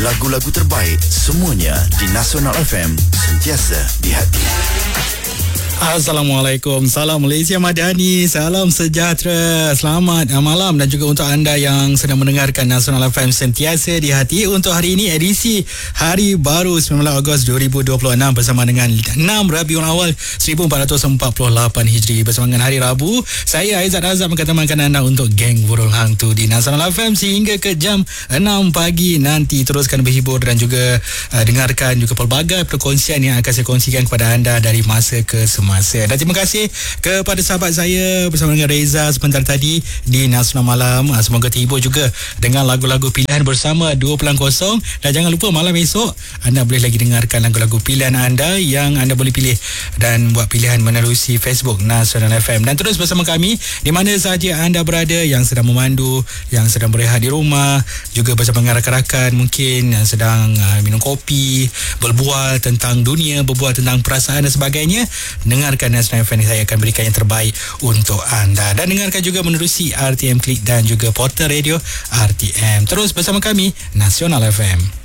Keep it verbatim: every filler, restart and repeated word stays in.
Lagu-lagu terbaik semuanya di Nasional F M, sentiasa di hati. Assalamualaikum, salam Malaysia Madani, salam sejahtera, selamat malam dan juga untuk anda yang sedang mendengarkan Nasional F M sentiasa di hati. Untuk hari ini edisi Hari Baru sembilan belas Ogos dua ribu dua puluh enam bersama dengan enam Rabiul Awal seribu empat ratus empat puluh lapan Hijri bersama dengan hari Rabu. Saya Aizat Azab akan temankan anda untuk Geng Burung Hantu di Nasional F M sehingga ke jam enam pagi nanti. Teruskan berhibur dan juga uh, dengarkan juga pelbagai perkongsian yang akan saya kongsikan kepada anda dari masa ke semasa. Masa. Dan terima kasih kepada sahabat saya bersama dengan Reza sebentar tadi di Nasional Malam. Semoga terhibur juga dengan lagu-lagu pilihan bersama dua kosong. Dan jangan lupa malam esok anda boleh lagi dengarkan lagu-lagu pilihan anda yang anda boleh pilih dan buat pilihan menerusi Facebook Nasional F M. Dan terus bersama kami di mana sahaja anda berada, yang sedang memandu, yang sedang berehat di rumah, juga bersama dengan rakan-rakan mungkin yang sedang uh, minum kopi, berbual tentang dunia, berbual tentang perasaan dan sebagainya. Dengarkan Nasional F M, saya akan berikan yang terbaik untuk anda. Dan dengarkan juga menerusi R T M Klik dan juga portal radio R T M. Terus bersama kami Nasional F M.